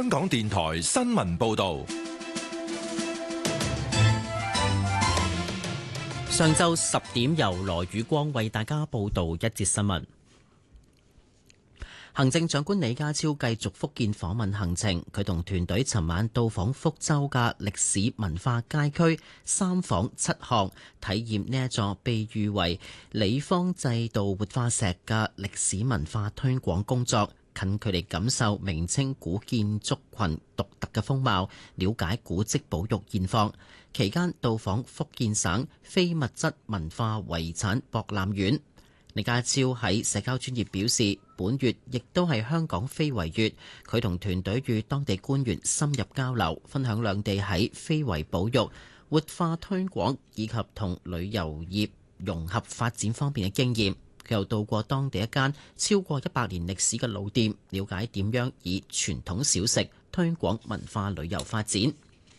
香港電台新聞報道。 上晝10點，由羅宇光為大家報道一節新聞。行政長官李家超繼續福建訪問行程，佢同團隊尋晚到訪福州嘅歷史文化街區，三訪七巷，體驗呢一座被譽為李方制度活化石嘅歷史文化推廣工作，近距離感受明清古建築群獨特嘅風貌，了解古蹟保育現況。期間到訪福建省非物質文化遺產博覽院。李家超喺社交專頁表示，本月亦都係香港非遺月，佢同團隊與當地官員深入交流，分享兩地喺非遺保育、活化推廣以及同旅遊業融合發展方面嘅經驗。佢又到過當地一間超過100年歷史嘅老店，了解點樣以傳統小食推廣文化旅遊發展。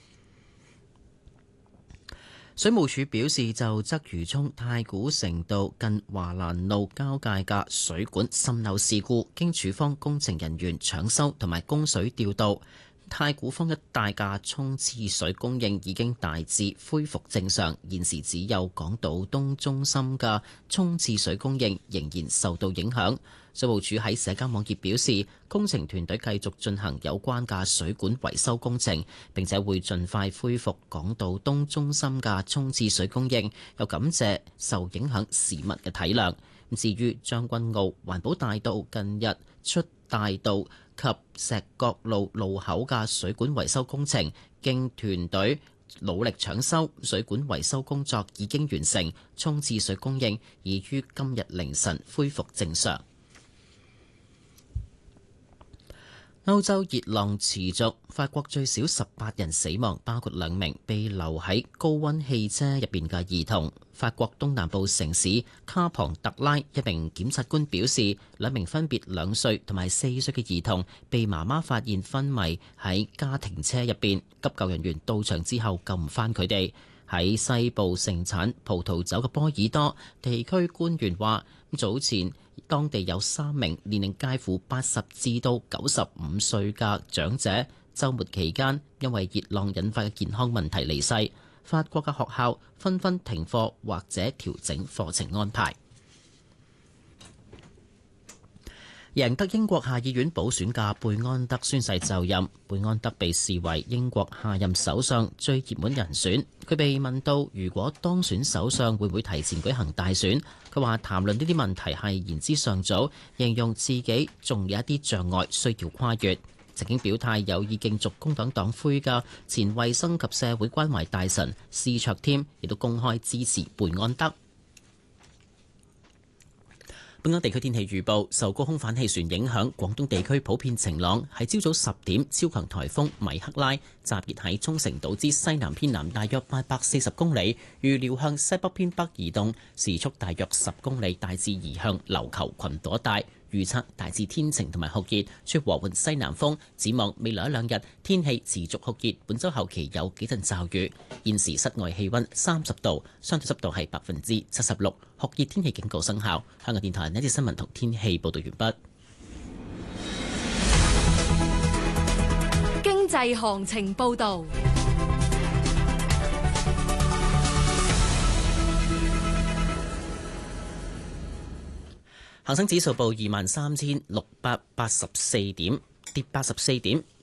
水務署表示，就鰂魚涌太古城道近華蘭路交界嘅水管滲漏事故，經署方工程人員搶修同埋供水調度，太古坊一帶嘅沖廁水供應已經大致恢復正常，現時只有港島東中心嘅沖廁水供應仍然受到影響。水務署喺社交網頁表示，工程團隊繼續進行有關嘅水管維修工程，並且會盡快恢復港島東中心嘅沖廁水供應，又感謝受影響市民嘅體諒。至於將軍澳環保大道近日出大道及石角路路口嘅水管維修工程，經團隊努力搶修，水管維修工作已經完成，沖廁水供應已於今日凌晨恢復正常。歐洲熱浪持續，法國最少18人死亡，包括2名被留喺高溫汽車入邊嘅兒童。法國東南部城市卡龐特拉一名檢察官表示，2名分別2歲同埋4歲嘅兒童被媽媽發現昏迷喺家庭車入邊，急救人員到場之後救唔返佢哋。喺西部盛產葡萄酒嘅波爾多地區官員話，早前當地有3名年齡介乎80至到95歲嘅長者，週末期間因為熱浪引發嘅健康問題離世。法國嘅學校紛紛停課或者調整課程安排。贏得英國下議院補選嘅貝安德宣誓就任，貝安德被視為英國下任首相最熱門人選。佢被問到如果當選首相會唔會提前舉行大選，佢話談論呢啲問題係言之尚早，形容自己仲有一啲障礙需要跨越。曾經表態有意競逐工黨黨魁嘅前衛生及社會關懷大臣施卓添亦都公開支持貝安德。本港地區天氣預報，受高空反氣旋影響，廣東地區普遍晴朗。喺朝早10點，超強颱風米克拉集結喺沖繩島之西南偏南大約840公里，預料向西北偏北移動，時速大約10公里，大致移向琉球群島一帶。預測大致天晴同埋酷熱，吹和緩西南風。展望未來1-2日天氣持續酷熱，本週後期有幾陣驟雨。現時室外氣溫30度，相對濕度係76%，酷熱天氣警告生效。香港電台呢節新聞同天氣報道完畢。 經濟行情報道。 恒生指數報23,684點，跌84點。